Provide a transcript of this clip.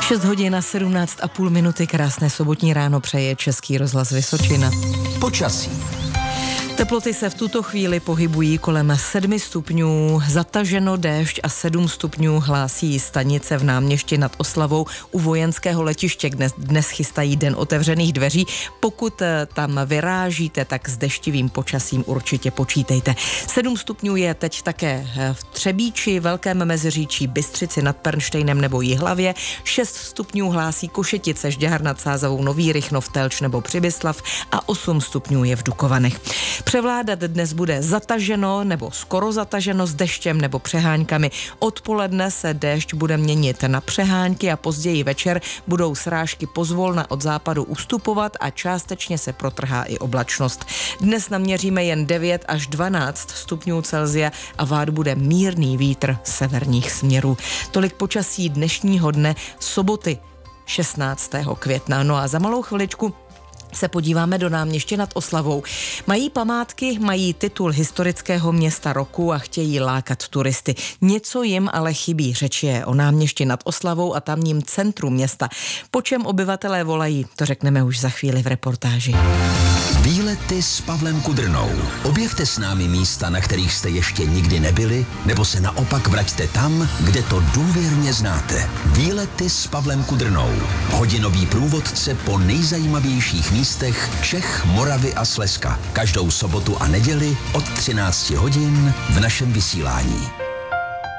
6 hodin a 17,5 minuty, krásné sobotní ráno přeje Český rozhlas Vysočina. Počasí. Teploty se v tuto chvíli pohybují kolem 7 stupňů, zataženo déšť a 7 stupňů hlásí stanice v Náměšti nad Oslavou u vojenského letiště. Dnes chystají den otevřených dveří. Pokud tam vyrážíte, tak s deštivým počasím určitě počítejte. 7 stupňů je teď také v Třebíči, Velkém Meziříčí, Bystřici nad Pernštejnem nebo Jihlavě. 6 stupňů hlásí Košetice, Žďár nad Sázavou, Nový Rychnov, Telč nebo Přibyslav a 8 stupňů je v Dukovanech. Převládat dnes bude zataženo nebo skoro zataženo s deštěm nebo přeháňkami. Odpoledne se déšť bude měnit na přehánky a později večer budou srážky pozvolna od západu ustupovat a částečně se protrhá i oblačnost. Dnes naměříme jen 9 až 12 stupňů Celsia a vát bude mírný vítr severních směrů. Tolik počasí dnešního dne, soboty 16. května. No a za malou chviličku se podíváme do Náměště nad Oslavou. Mají památky, mají titul historického města roku a chtějí lákat turisty. Něco jim ale chybí. Řeč je o Náměšti nad Oslavou a tamním centru města. Po čem obyvatelé volají, to řekneme už za chvíli v reportáži. Výlety s Pavlem Kudrnou. Objevte s námi místa, na kterých jste ještě nikdy nebyli, nebo se naopak vraťte tam, kde to důvěrně znáte. Výlety s Pavlem Kudrnou. Hodinový průvodce po nejzajímavějších místech Čech, Moravy a Slezska. Každou sobotu a neděli od 13 hodin v našem vysílání.